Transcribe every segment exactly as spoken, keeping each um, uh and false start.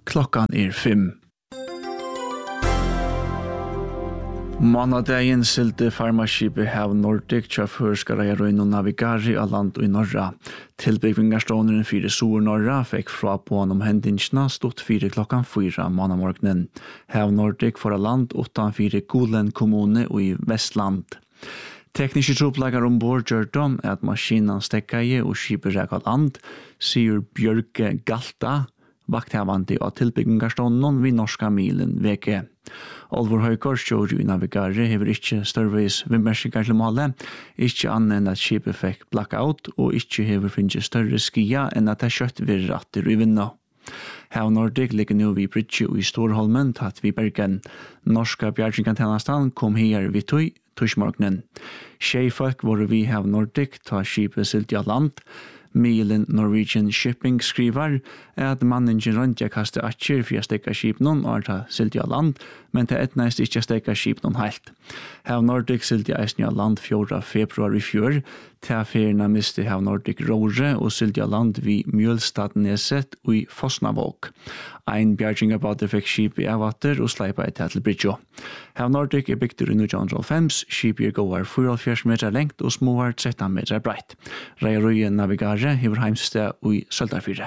Klockan är fem. Månadagen silte farmaskipet Hav Nordic tja førskara røyn og navigari av land og i norra. Tilbyggvingarstånderen fire sor norra fikk fra på om hendingsna stått fire klokkan fyra månamorgnen. Hav Nordic for land utan fire Golen kommune og i Vestland. Tekniske troplagar ombord gjør de at maskinan stekkaje og skipet ræk av land, sier Bjørke Galta, vakthavandi av tilbyggingarstånden vid norska milen veke. Olvor Høykår, stjóri i navigare, hever ikkje størveis vimmersingar til måle, ikkje annet enn at skipet fikk blackout, og ikkje hever finnje større skia enn at det kjøtt vir ratter i vinna. Hav Nordic ligger nu vid Bridge og i Storholmen, tatt vid Bergen. Norska bjergingantennastan kom her vid tøy, tøysmorgnen. Tjeifolk var vi Hav Nordic, ta skipet silt i land. Milen Norwegian Shipping skriver at manningen røntja kaste atjer for å stekka skipnån og ta silt i land, men det etneist ikke stekka skipnån heilt. Hav Nordic silt i eisen i land fjorda februar i fjør, til ferina miste Hav Nordic Råre og silt i land vid Mjølstadneset og i Fosnavåg. Ein bjergingabate fikk skip i avater og sleipa et til Bridge. Hav Nordic er bygd i nitton oh fem, skipet er gåar fyrtiofjørs meter lengt og småar tretton meter breit. Reiarøye navigare hever heimsted og i Søldarfyre.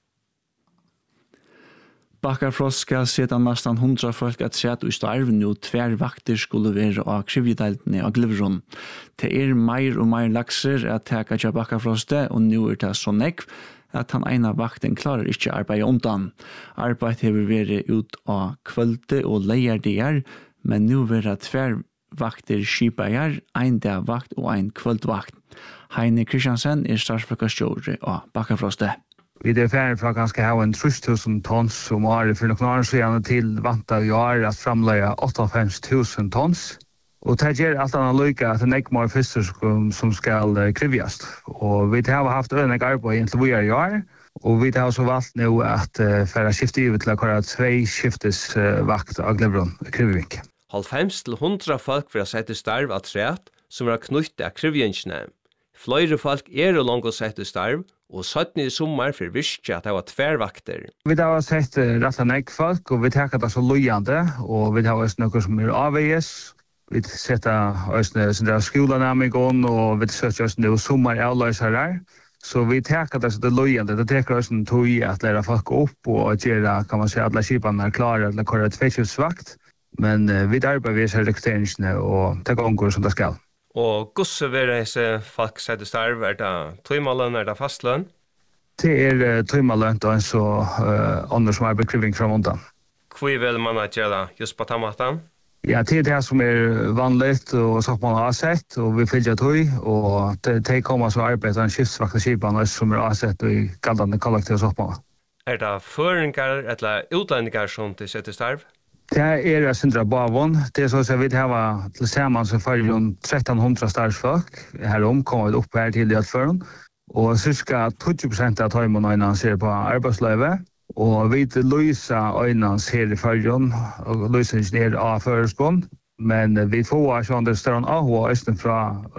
Bakkafrost skal seta nastan hundra folk at sett og starv nu tver vakter skulle være av krivjedeltene av Glivron. Det er meir og meir lakser at teka tja Bakkafrostet, og nu er det så nekv at han ena vakten klarer ikke arbeid undan. Arbeid hever vært ut av kvölde og leiardier, men nu er det tver vakter skipeier, ein dagvakt og ein kvöldvakt. Heine Kristiansen er startsflokastjore av Bakkafrostet. Vi er ferdig fra ganske ha en tre tusen tons som har for noen år siden til vanta vi har at framleie åttiofem tusen tons. Og det gjør alt annet lykke at det er ikke mer fisker som skal krivjast. Og vi har haft øyne arbeid inntil vi er i år. Og vi har også valgt nå at uh, for å skifte over til å køre tre skiftes uh, vakt av Glivron krivvink. halvfems til hundra folk for å sette starv av træt som er knytt av krivvinkene. Flere folk er og langt å sette starv, og sytten i sommar for virke at det var tvervakter. Vi har sett uh, rett og slett folk, og vi tenker det så løyende, og vi har også noe som er avveges. Vi setter også skolenamingen, og vi setter også noe sommeravløsere. Så vi tenker det så det løyende. Det tenker også en tog at lære folk opp, og gjøre, kan man si, alle skipene er klare til å køre et tvekjøpsvakt. Men uh, vi arbeider ved disse rekrutteringene, og det går som det skal. Og gosse vil disse folk sette starv? Er det tøymalønn, er det fastlønn? Det er uh, tøymalønn, og en så uh, andre som arbeider kriving fra måneden. Hvor vil man gjøre just på tammaten? Ja, det er det som er vanligt, og så man har sett, og vi fyller tøy, og det, det kommer som arbeider en skiftsvakt av skipene som er avsett i galdende kollektiv soppmål. Er det føringer eller utlendinger som til setter starv? Det er jeg Sindra Bavon. Det er så at vi har til sammen så for tretton hundra startsfolk. Her omkommer vi opp her til i Altføren. Og cirka tjugo prosent av tøymene øynene ser på arbeidsløyve. Og vi løser øynene ser i førgen, og løser ingeniør av føreskånd. Men vi får sånn det større av og østen fra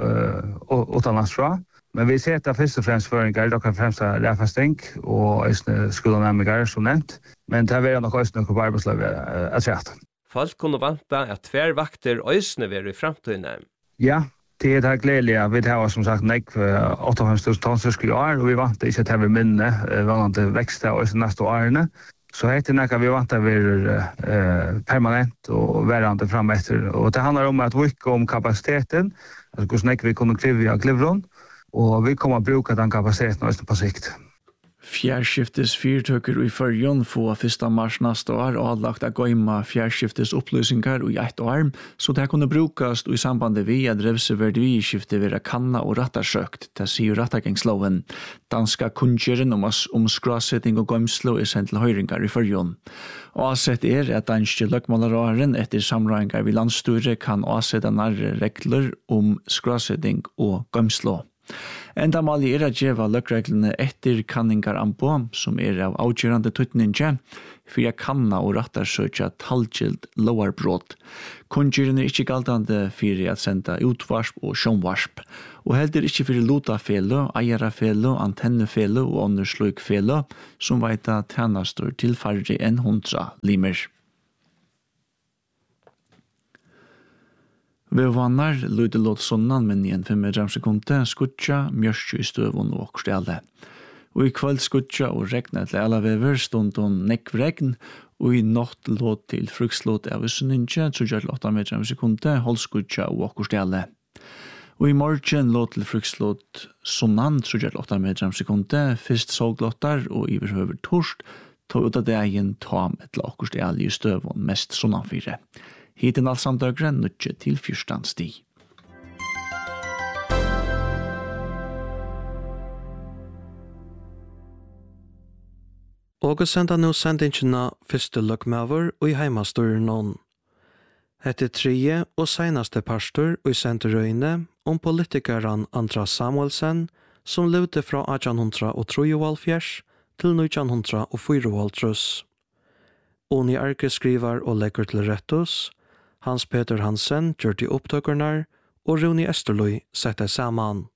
uh, utenlands fra. Men vi ser at først og fremst føringer, dere fremst er ræfasting og østene skolenemiker som nevnt. Men det er nok østene på arbeidsløyve er trett. Folk kunne vanta at tvervakter østene vil i fremtiden. Ja, det er det gledelige. Vi har som sagt nek åttiofem tusen tons i år, og vi vant ikke at det vil minne vanlige vekster av østene neste årene. Så heter det nek vi vant at vi er permanent og værende frem etter. Og det handler om at vi ikke om kapasiteten, altså hvordan vi kunne krive av Glivron, og vi kommer å bruke den kapasiteten også på sikt. Fjärskiftes fyrtøkker i førjon få første mars neste år og avlagt å gøyma fjärskiftes opplysningar i ett år, så det kunne brukes i samband med at revseverd vi-skifte være kanna og rattarsøkt, det sier rattagangsloven. Danska kunngjøren om, om skrasetting og gøymslo er sendt til høyringar i førjon. Avsett er at danske løkmålararen etter samrøyngar vi landstyre kan avsette nærre regler om skrasetting og gøymslo. Enda mali er at gjeva løkreglene etter kanningar anpå, som er av avgjørende tøytninge, for jeg kanna og rattarsøkja talgild lovarbrot. Kunngjøren er ikke galtande for at senda utvarsp og sjånvarsp, og heller ikke for lotafelo, eierafelo, antennefelo og undersløykfelo, som veita tjenester til færre enn hundra limer. Vi vannar lyder låt sonnan men igjen fem sekunde skutja mjørskju i støvun og okkurstjale. Og i kveld skutja og regna til alla vever stund hon nekv regn og i natt låt til frukslåt av usninje tjuja til åtta sekunde holdskutja og okkurstjale. Og i morgen låt til frukslåt sonnan tjuja til åtta sekunde fyrst såglåttar og i behøver torst tog ut av dagen tam et okkurstjale i støvun mest sonnan fire. Hiten allsamdøgre nødje til fyrstand sti. Og senda nå sendingene første løkmaver og i heimastor nån. Hette tredje og senaste pastor og i senterøyne om politikeren Andras Samuelsen som levde fra atten trettiotre til nitten fyrtiofire. Oni Arke skriver og legger til rettos, Hans Peter Hansen gjør de opptøkerne, og Rune Esterløy setter sammen.